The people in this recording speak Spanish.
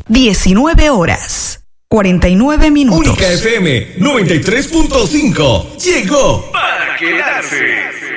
19 horas, 49 minutos. Única FM 93.5 llegó para quedarse.